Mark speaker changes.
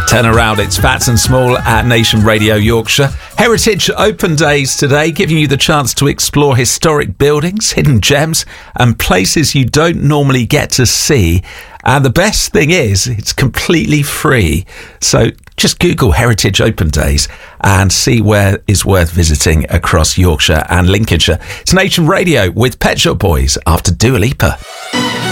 Speaker 1: Turn around, it's Fats and Small at Nation Radio Yorkshire. Heritage Open Days today, giving you the chance to explore historic buildings, hidden gems and places you don't normally get to see. And the best thing is, it's completely free. So just Google Heritage Open Days and see where is worth visiting across Yorkshire and Lincolnshire. It's Nation Radio with Pet Shop Boys after Dua Lipa.